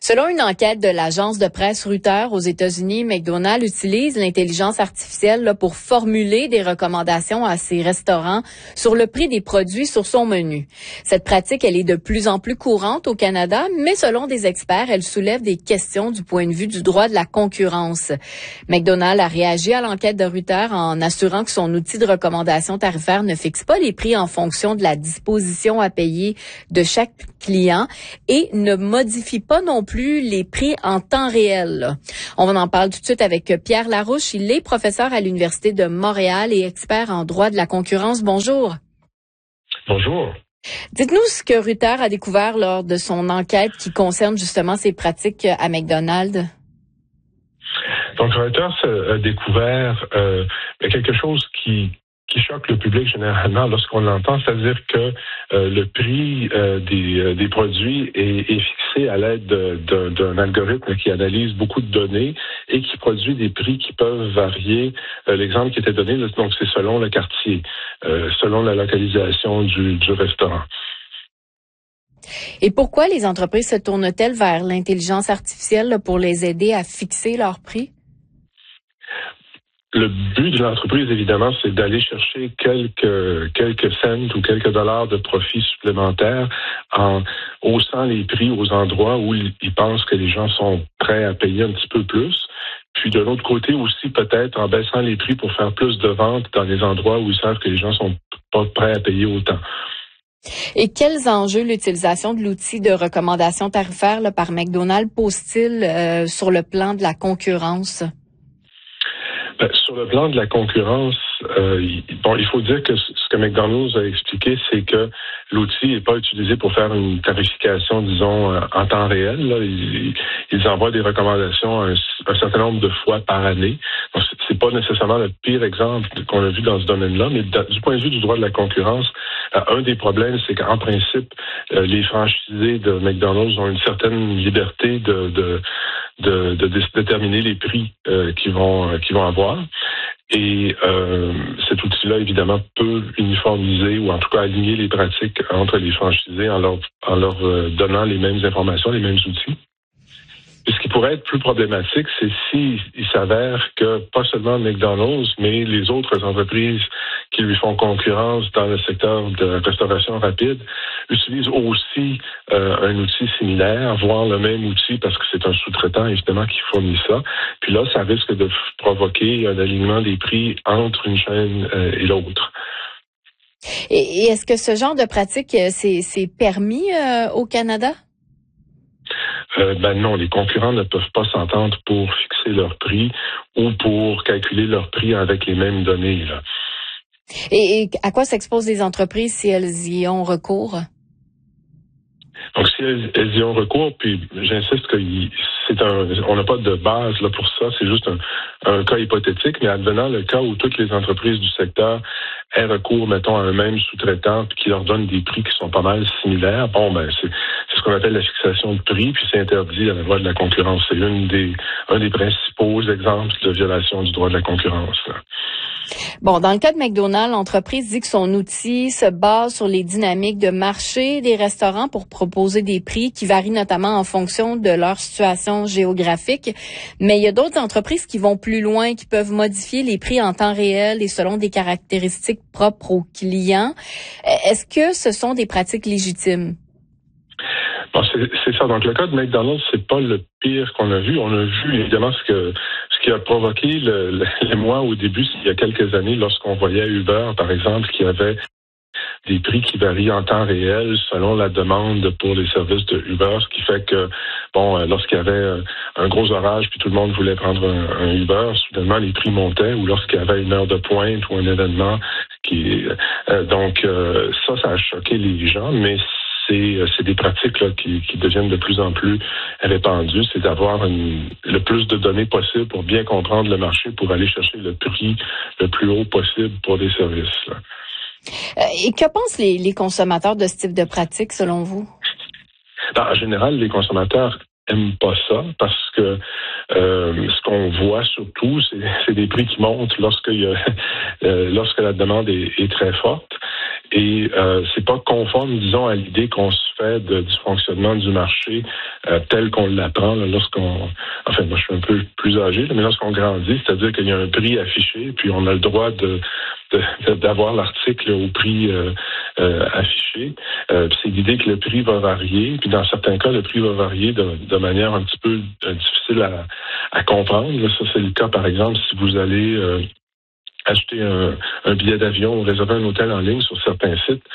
Selon une enquête de l'agence de presse Reuters aux États-Unis, McDonald's utilise l'intelligence artificielle pour formuler des recommandations à ses restaurants sur le prix des produits sur son menu. Cette pratique, elle est de plus en plus courante au Canada, mais selon des experts, elle soulève des questions du point de vue du droit de la concurrence. McDonald's a réagi à l'enquête de Reuters en assurant que son outil de recommandation tarifaire ne fixe pas les prix en fonction de la disposition à payer de chaque client et ne modifie pas non plus les prix en temps réel. On en parle tout de suite avec Pierre Larouche. Il est professeur à l'Université de Montréal et expert en droit de la concurrence. Bonjour. Bonjour. Dites-nous ce que Reuters a découvert lors de son enquête qui concerne justement ces pratiques à McDonald's. Donc, Reuters a découvert quelque chose qui choque le public généralement lorsqu'on l'entend, c'est-à-dire que le prix des produits est fixé à l'aide d'un algorithme qui analyse beaucoup de données et qui produit des prix qui peuvent varier. L'exemple qui était donné, donc c'est selon le quartier, selon la localisation du restaurant. Et pourquoi les entreprises se tournent-elles vers l'intelligence artificielle pour les aider à fixer leurs prix? Le but de l'entreprise, évidemment, c'est d'aller chercher quelques cents ou quelques dollars de profit supplémentaires en haussant les prix aux endroits où ils pensent que les gens sont prêts à payer un petit peu plus. Puis de l'autre côté aussi, peut-être en baissant les prix pour faire plus de ventes dans les endroits où ils savent que les gens sont pas prêts à payer autant. Et quels enjeux l'utilisation de l'outil de recommandation tarifaire par McDonald's pose-t-il sur le plan de la concurrence? Sur le plan de la concurrence, il faut dire que ce que McDonald's a expliqué, c'est que l'outil n'est pas utilisé pour faire une tarification, disons, en temps réel. Là. Ils envoient des recommandations un certain nombre de fois par année. Donc, c'est pas nécessairement le pire exemple qu'on a vu dans ce domaine-là, mais du point de vue du droit de la concurrence, un des problèmes, c'est qu'en principe, les franchisés de McDonald's ont une certaine liberté de déterminer les prix qu'ils vont avoir. Et cet outil-là, évidemment, peut uniformiser ou en tout cas aligner les pratiques entre les franchisés en leur donnant les mêmes informations, les mêmes outils. Et ce qui pourrait être plus problématique, c'est s'il s'avère que pas seulement McDonald's, mais les autres entreprises qui lui font concurrence dans le secteur de la restauration rapide utilisent aussi un outil similaire, voire le même outil parce que c'est un sous-traitant évidemment qui fournit ça. Puis là, ça risque de provoquer un alignement des prix entre une chaîne et l'autre. Et est-ce que ce genre de pratique, c'est permis au Canada? Non, les concurrents ne peuvent pas s'entendre pour fixer leur prix ou pour calculer leur prix avec les mêmes données, là. Et à quoi s'exposent les entreprises si elles y ont recours? Donc, si elles y ont recours, puis j'insiste que on n'a pas de base là pour ça, c'est juste un cas hypothétique, mais advenant le cas où toutes les entreprises du secteur aient recours, mettons, à un même sous-traitant puis qui leur donne des prix qui sont pas mal similaires, c'est ce qu'on appelle la fixation de prix, puis c'est interdit à la loi de la concurrence. C'est un des principaux exemples de violation du droit de la concurrence, là. Bon, dans le cas de McDonald's, l'entreprise dit que son outil se base sur les dynamiques de marché des restaurants pour proposer des prix qui varient notamment en fonction de leur situation géographique. Mais il y a d'autres entreprises qui vont plus loin, qui peuvent modifier les prix en temps réel et selon des caractéristiques propres aux clients. Est-ce que ce sont des pratiques légitimes? Bon, c'est ça. Donc, le cas de McDonald's, c'est pas le pire qu'on a vu. On a vu, évidemment, ce qui a provoqué l'émoi au début, il y a quelques années, lorsqu'on voyait Uber, par exemple, qui avait des prix qui varient en temps réel selon la demande pour les services de Uber, ce qui fait que, lorsqu'il y avait un gros orage puis tout le monde voulait prendre un Uber, soudainement, les prix montaient, ou lorsqu'il y avait une heure de pointe ou un événement ça a choqué les gens, mais c'est des pratiques là, qui deviennent de plus en plus répandues. C'est d'avoir le plus de données possible pour bien comprendre le marché, pour aller chercher le prix le plus haut possible pour des services, là. Et que pensent les consommateurs de ce type de pratique, selon vous? En général, les consommateurs aiment pas ça parce que ce qu'on voit surtout, c'est des prix qui montent lorsque la demande est très forte. et c'est pas conforme, disons, à l'idée qu'on se fait du fonctionnement du marché tel qu'on l'apprend là, lorsqu'on... Enfin, moi, je suis un peu plus âgé, là, mais lorsqu'on grandit, c'est-à-dire qu'il y a un prix affiché, puis on a le droit d'avoir l'article au prix affiché. C'est l'idée que le prix va varier, puis dans certains cas, le prix va varier de manière un petit peu difficile à comprendre. Là, ça, c'est le cas, par exemple, si vous allez acheter un billet d'avion ou réserver un hôtel en ligne sur certains sites,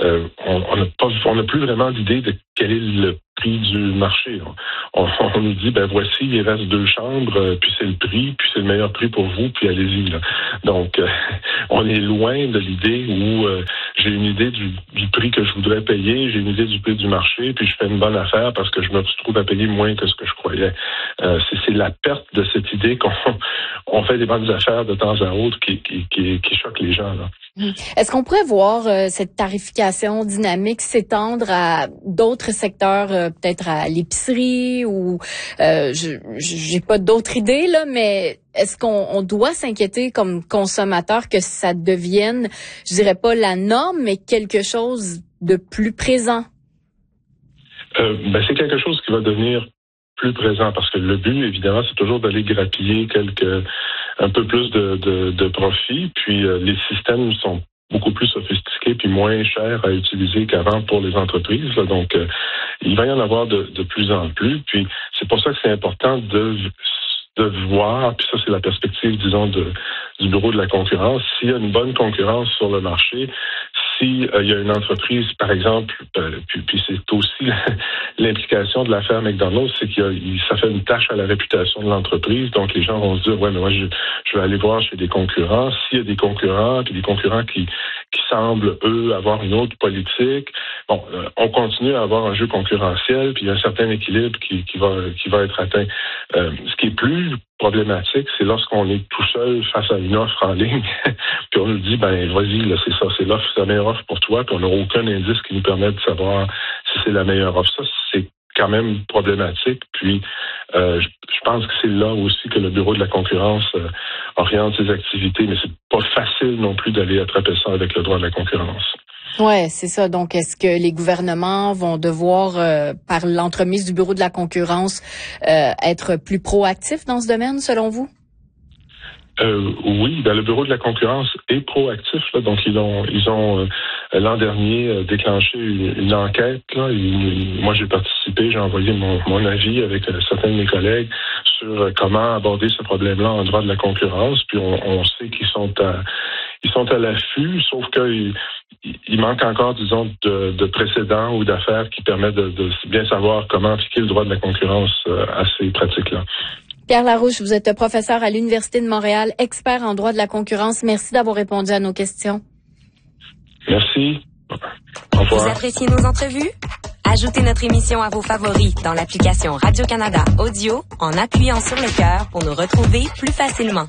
on n'a plus vraiment d'idée de quel est le prix du marché. On nous dit, ben voici, il reste 2 chambres, puis c'est le prix, puis c'est le meilleur prix pour vous, puis allez-y. Là. Donc, on est loin de l'idée où j'ai une idée du prix que je voudrais payer, j'ai une idée du prix du marché, puis je fais une bonne affaire parce que je me trouve à payer moins que ce que je croyais. C'est la perte de cette idée qu'on fait des bonnes affaires de temps à autre qui choque les gens. Là. Est-ce qu'on pourrait voir cette tarification dynamique s'étendre à d'autres secteurs, peut-être à l'épicerie ou j'ai pas d'autres idées là, mais est-ce qu'on doit s'inquiéter comme consommateur que ça devienne, je dirais pas la norme, mais quelque chose de plus présent? C'est quelque chose qui va devenir plus présent parce que le but, évidemment, c'est toujours d'aller grappiller un peu plus de profit. Puis les systèmes sont beaucoup plus sophistiqués puis moins chers à utiliser qu'avant pour les entreprises. Là. Donc, il va y en avoir de plus en plus. Puis c'est pour ça que c'est important de voir, puis ça c'est la perspective, disons, du Bureau de la concurrence, s'il y a une bonne concurrence sur le marché, si il y a une entreprise, par exemple, puis c'est aussi l'implication de l'affaire McDonald's, c'est que ça fait une tâche à la réputation de l'entreprise, donc les gens vont se dire, ouais, mais moi je vais aller voir chez des concurrents, s'il y a des concurrents, puis des concurrents qui semblent, eux, avoir une autre politique, bon, on continue à avoir un jeu concurrentiel, puis il y a un certain équilibre qui va être atteint. Ce qui est plus problématique, c'est lorsqu'on est tout seul face à une offre en ligne, puis on nous dit, ben vas-y, là, c'est ça, c'est l'offre, c'est la meilleure offre pour toi, puis on n'a aucun indice qui nous permet de savoir si c'est la meilleure offre. Ça, c'est quand même problématique. Puis, je pense que c'est là aussi que le Bureau de la concurrence oriente ses activités, mais c'est pas facile non plus d'aller attraper ça avec le droit de la concurrence. Ouais, c'est ça. Donc, est-ce que les gouvernements vont devoir, par l'entremise du Bureau de la concurrence, être plus proactifs dans ce domaine, selon vous? Oui, le Bureau de la concurrence est proactif. Là, donc, ils ont l'an dernier déclenché une enquête. Là, moi, j'ai participé, j'ai envoyé mon avis avec certains de mes collègues sur comment aborder ce problème-là en droit de la concurrence. Puis, on sait qu'ils sont à l'affût, sauf qu'il manque encore, disons, de précédents ou d'affaires qui permettent de bien savoir comment appliquer le droit de la concurrence à ces pratiques-là. Pierre Larouche, vous êtes professeur à l'Université de Montréal, expert en droit de la concurrence. Merci d'avoir répondu à nos questions. Merci. Au revoir. Vous appréciez nos entrevues? Ajoutez notre émission à vos favoris dans l'application Radio-Canada Audio en appuyant sur le cœur pour nous retrouver plus facilement.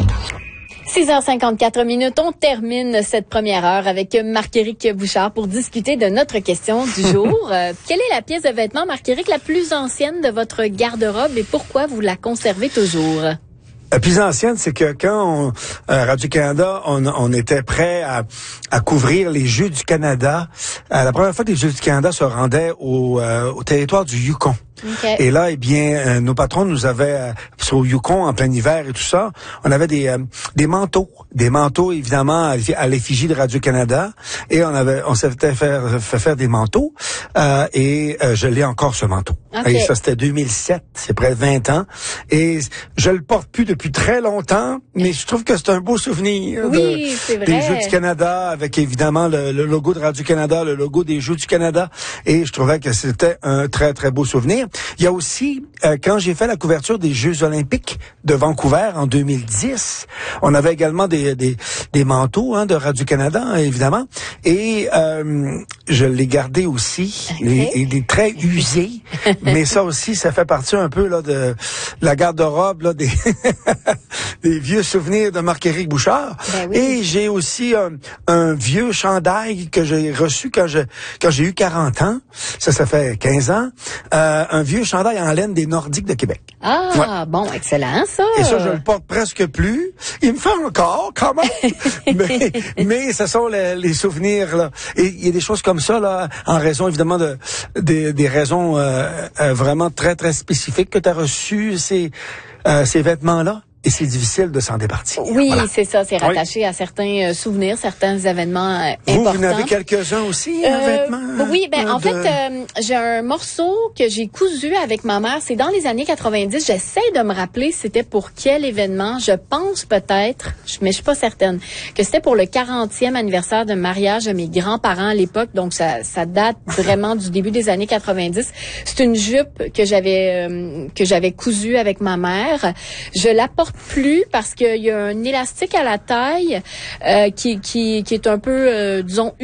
6h54, on termine cette première heure avec Marc-Éric Bouchard pour discuter de notre question du jour. Quelle est la pièce de vêtement, Marc-Éric, la plus ancienne de votre garde-robe et pourquoi vous la conservez toujours? La plus ancienne, c'est que quand Radio-Canada, on était prêt à couvrir les Jeux du Canada. La première fois que les Jeux du Canada se rendaient au territoire du Yukon. Okay. Et là, eh bien, nos patrons nous avaient sur le Yukon en plein hiver et tout ça. On avait des manteaux évidemment à l'effigie de Radio-Canada, et on s'était fait faire des manteaux. Et je l'ai encore ce manteau. Okay. Et ça c'était 2007, c'est près de 20 ans. Et je le porte plus depuis très longtemps, mais je trouve que c'est un beau souvenir c'est vrai. Des Jeux du Canada, avec évidemment le logo de Radio-Canada, le logo des Jeux du Canada. Et je trouvais que c'était un très très beau souvenir. Il y a aussi, quand j'ai fait la couverture des Jeux olympiques de Vancouver en 2010, on avait également des manteaux de Radio-Canada, évidemment. Et je l'ai gardé aussi, les très usés. Mais ça aussi, ça fait partie un peu là de la garde-robe là des des vieux souvenirs de Marc-Éric Bouchard. Ben oui. Et j'ai aussi un vieux chandail que j'ai reçu quand j'ai eu 40 ans. Ça fait 15 ans. Un vieux chandail en laine des Nordiques de Québec. Ah, bon, excellent, ça. Et ça, je le porte presque plus. Il me fait encore, quand même. mais ce sont les souvenirs, là. Et il y a des choses comme ça, là, en raison, évidemment, des raisons vraiment très, très spécifiques que tu as reçues ces vêtements-là. Et c'est difficile de s'en départir. Oui, voilà. C'est ça. C'est rattaché à certains souvenirs, certains événements importants. Vous en avez quelques-uns aussi, vêtements? Oui, en fait, j'ai un morceau que j'ai cousu avec ma mère. C'est dans les années 90. J'essaie de me rappeler c'était pour quel événement. Je pense peut-être, mais je suis pas certaine, que c'était pour le 40e anniversaire de mariage de mes grands-parents à l'époque. Donc, ça date vraiment du début des années 90. C'est une jupe que j'avais cousue avec ma mère. Je la porte plus parce qu'il y a un élastique à la taille qui est un peu, disons,